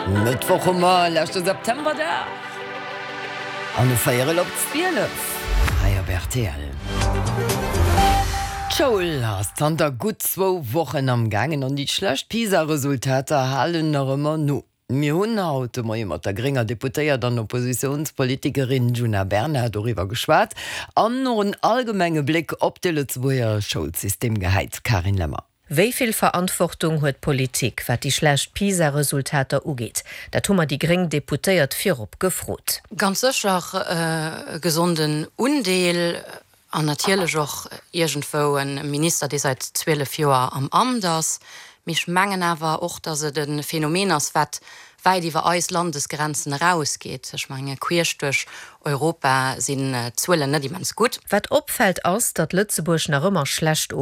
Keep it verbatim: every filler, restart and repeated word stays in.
Mittwoch mal letzte September da. An feiere op zwölf. Heier Bertel. Joel hast Tante gut zwei Wochen am Gangen und die schlecht PISA-Resultate halten noch immer nu. Mir hun haut moi mat der geringer Deputéiert an Oppositionspolitikerin Juna Berner darüber geschwat, an no een allgemmenge Blick op de Lützwoer Schulsystem geheit. Karin Lämmer. Wéiviel Verantwortung huet Politik, wat die schlecht PISA-Resultater ugeht. Dat hummer die gering Deputéiert virop gefrot. Ganz sicher äh, gesunden Undeel an natierlech och irgendwo ein Minister, der seit zwölf Joer am Amt ass. Mich mengen awer och, dat se den Phänomen ass wat weit iwwer eis Landesgrenzen rausgeht. Ich meine, queerch durch Europa sind äh, Zwille net die mans gut. Wat opfällt aus, dat Lützeburg nach immer schlecht